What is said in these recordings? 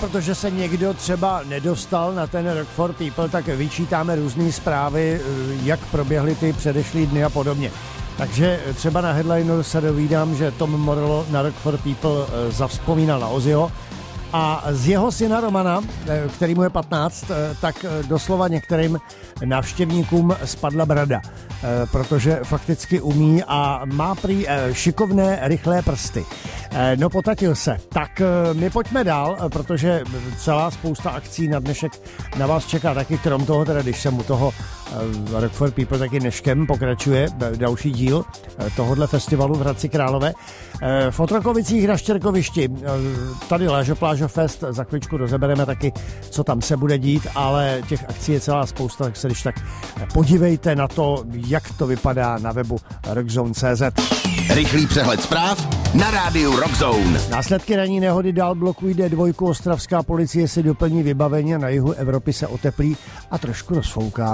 protože se někdo třeba nedostal na ten Rock for People, tak vyčítáme různé zprávy, jak proběhly ty předešlý dny a podobně. Takže třeba na headlineu se dovídám, že Tom Morello na Rock for People zavzpomínal na Ozzyho a z jeho syna Romana, který mu je 15, tak doslova některým návštěvníkům spadla brada, protože fakticky umí a má prý šikovné, rychlé prsty. No potatil se. Tak my pojďme dál, protože celá spousta akcí na dnešek na vás čeká taky, krom toho, teda když jsem u toho Rock for People, taky dneškem pokračuje další díl tohodle festivalu v Hradci Králové. V Otrokovicích na Štěrkovišti tady Lážo Plážo Fest, za chvíličku rozebereme taky, co tam se bude dít, ale těch akcí je celá spousta, tak se když tak podívejte na to, jak to vypadá na webu rockzone.cz. Rychlý přehled zpráv na rádiu Rockzone. Následky ranní nehody dál blokují D2, ostravská policie si doplní vybavení a na jihu Evropy se oteplí a trošku rozfouká.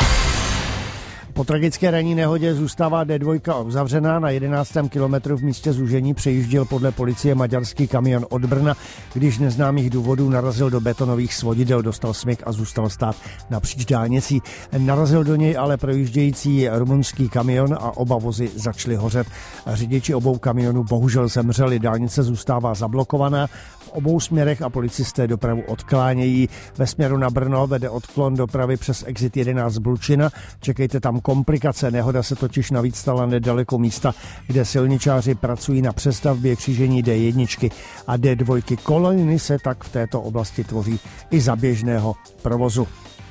Po tragické ranní nehodě zůstává D2 uzavřená. Na 11. kilometru v místě zúžení přejížděl podle policie maďarský kamion od Brna, když neznámých důvodů narazil do betonových svodidel, dostal smyk a zůstal stát napříč dálnicí. Narazil do něj ale projíždějící rumunský kamion a oba vozy začaly hořet. Řidiči obou kamionů bohužel zemřeli, dálnice zůstává zablokovaná v obou směrech a policisté dopravu odklánějí. Ve směru na Brno vede odklon dopravy přes exit 11 Blučina. Čekejte tam komplikace. Nehoda se totiž navíc stala nedaleko místa, kde silničáři pracují na přestavbě křížení D1 a D2. Kolony se tak v této oblasti tvoří i za běžného provozu.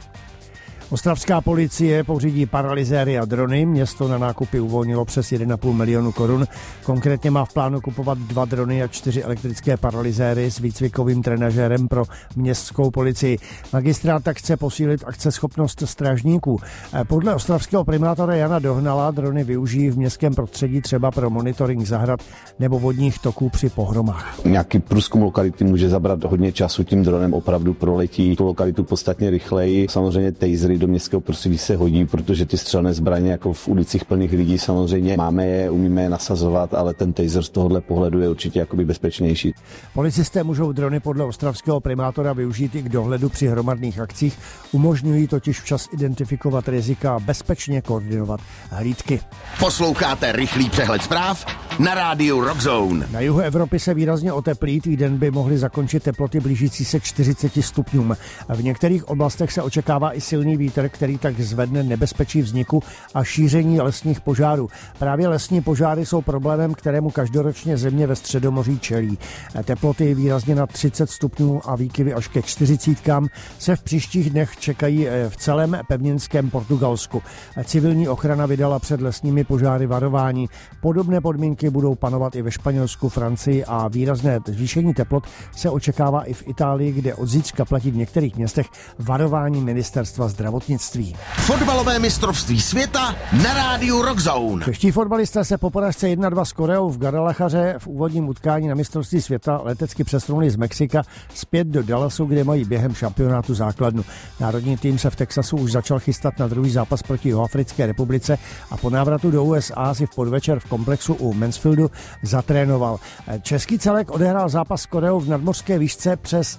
Ostravská policie pořídí paralyzéry a drony. Město na nákupy uvolnilo přes 1,5 milionu korun. Konkrétně má v plánu kupovat 2 drony a 4 elektrické paralyzéry s výcvikovým trenažérem pro městskou policii. Magistrát tak chce posílit akceschopnost strážníků. Podle ostravského primátora Jana Dohnala drony využijí v městském prostředí třeba pro monitoring zahrad nebo vodních toků při pohromách. Nějaký průzkum lokality může zabrat hodně času, tím dronem opravdu proletí tu lokalitu podstatně rychleji. Samozřejmě tasery do městského prostředí se hodí, protože ty střelné zbraně jako v ulicích plných lidí samozřejmě máme je, umíme je nasazovat, ale ten taser z tohohle pohledu je určitě jakoby bezpečnější. Policisté můžou drony podle ostravského primátora využít i k dohledu při hromadných akcích, umožňují totiž včas identifikovat rizika a bezpečně koordinovat hlídky. Posloucháte rychlý přehled zpráv na rádiu Rockzone. Na jihu Evropy se výrazně oteplí, týden by mohly zakončit teploty blížící se 40 stupňům. V některých oblastech se očekává i silný vítr, který tak zvedne nebezpečí vzniku a šíření lesních požárů. Právě lesní požáry jsou problémem, kterému každoročně země ve Středomoří čelí. Teploty výrazně na 30 stupňů a výkyvy až ke 40 se v příštích dnech čekají v celém pevninském Portugalsku. Civilní ochrana vydala před lesními požáry varování. Podobné podmínky budou panovat i ve Španělsku, Francii a výrazné zvýšení teplot se očekává i v Itálii, kde od zítřka platí v některých městech varování ministerstva zdravotnictví. Fotbalové mistrovství světa na rádiu Rockzone. Čeští fotbalisté se po porážce 1-2 s Koreou v Guadalajaře v úvodním utkání na mistrovství světa letecky přesunuli z Mexika zpět do Dallasu, kde mají během šampionátu základnu. Národní tým se v Texasu už začal chystat na druhý zápas proti Jihoafrické republice a po návratu do USA si v podvečer v komplexu u Mansfieldu zatrénoval. Český celek odehrál zápas s Koreou v nadmořské výšce přes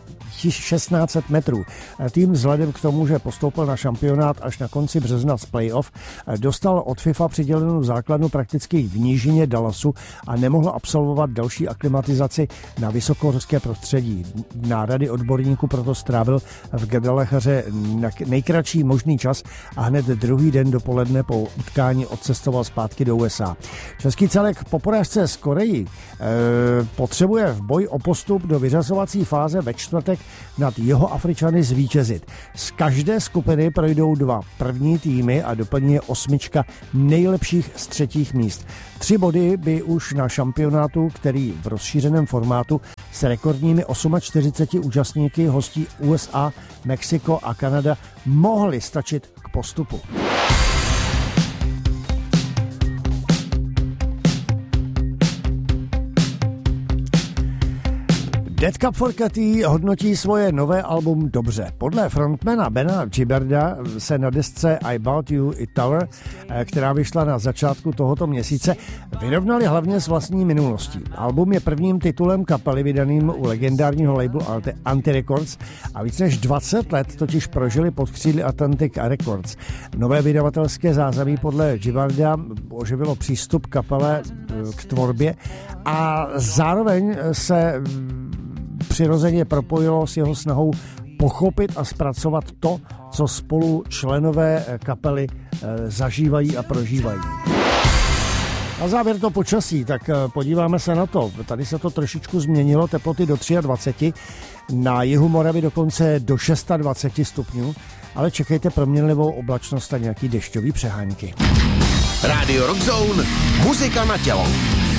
1600 metrů. Tým vzhledem k tomu, že postoupil na šampionát až na konci března z playoff, dostal od FIFA přidělenou základnu prakticky v nížině Dallasu a nemohl absolvovat další aklimatizaci na vysokohorské prostředí. Na rady odborníků proto strávil v Guadalajaře nejkratší možný čas a hned druhý den dopoledne po utkání odcestoval zpátky do USA. Český celek po porážce z Koreji potřebuje v boji o postup do vyřazovací fáze ve čtvrtek nad Jihoafričany zvítězit. Z každé skupiny projdou 2 první týmy a doplní je 8 nejlepších z 3. míst. 3 body by už na šampionátu, který v rozšířeném formátu s rekordními 48 účastníky hostí USA, Mexiko a Kanada mohly stačit k postupu. Dead Cup for Cathy hodnotí svoje nové album dobře. Podle frontmana Bena Giberda se na desce I Bought You a Tower, která vyšla na začátku tohoto měsíce, vyrovnali hlavně s vlastní minulostí. Album je prvním titulem kapely vydaným u legendárního labelu Anti Records a víc než 20 let totiž prožili pod křídly Atlantic Records. Nové vydavatelské zázemí podle Giberda oživilo přístup kapele k tvorbě a zároveň se přirozeně propojilo s jeho snahou pochopit a zpracovat to, co spolu členové kapely zažívají a prožívají. Na závěr to počasí, tak podíváme se na to. Tady se to trošičku změnilo, teploty do 23, na jihu Moravy dokonce do 26 stupňů, ale čekejte proměnlivou oblačnost a nějaký dešťový přehánky. Rádio Rock Zone, muzika na tělo.